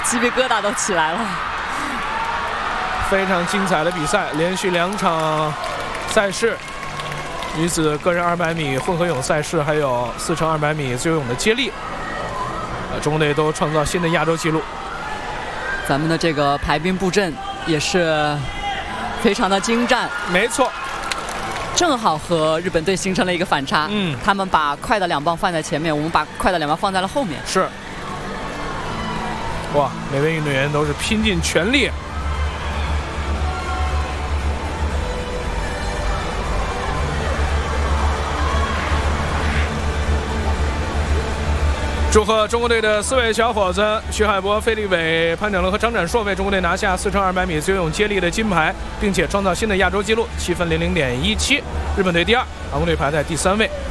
鸡皮疙瘩都起来了。 非常精彩的比赛，连续2场赛事，女子个人200米混合泳赛事，还有4乘200米自由泳的接力，中国队都创造新的亚洲纪录。 咱们的这个排兵布阵也是非常的精湛， 没错， 正好和日本队形成了一个反差。他们把快的2棒放在前面，我们把快的2棒放在了后面。 是，哇，每位运动员都是拼尽全力。祝贺中国队的4位小伙子徐海波、费立伟、潘展乐和张展硕为中国队拿下4乘200米自由泳接力的金牌，并且创造新的亚洲纪录7分00.17。日本队第2，韩国队排在第3位。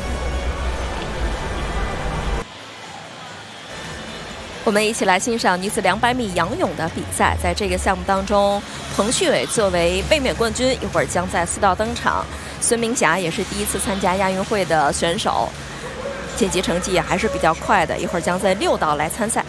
我们一起来欣赏女子200米仰泳的比赛。在这个项目当中，彭旭伟作为卫冕冠军，一会儿将在4道登场。孙明霞也是第一次参加亚运会的选手。晋级成绩也还是比较快的，一会儿将在6道来参赛。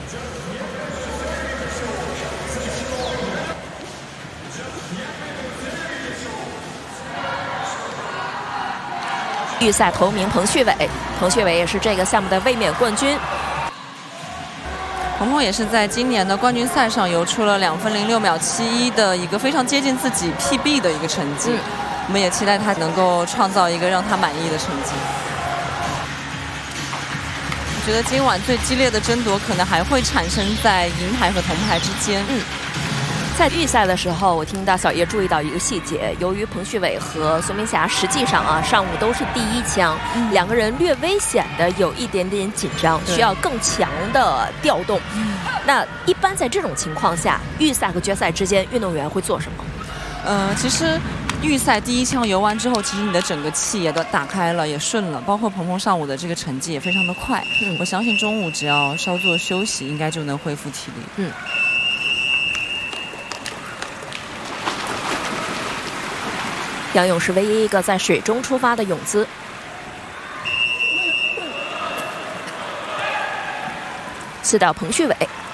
预赛头名彭旭伟，彭旭伟也是这个项目的卫冕冠军。 鹏鹏也是在今年的冠军赛上游出了2分06秒71的一个非常接近自己 PB 的一个成绩。我们也期待他能够创造一个让他满意的成绩。我觉得今晚最激烈的争夺可能还会产生在银牌和铜牌之间。 在预赛的时候，我听到小叶注意到一个细节，由于彭旭伟和孙明霞实际上上午都是第1枪，2个人略微显得有一点点紧张，需要更强的调动。那一般在这种情况下，预赛和决赛之间，运动员会做什么？ 其实预赛第1枪游完之后，其实你的整个气也都打开了，也顺了，包括鹏鹏上午的这个成绩也非常的快。我相信中午只要稍作休息，应该就能恢复体力。 仰泳是唯一一个在水中出发的泳姿。4道彭旭伟。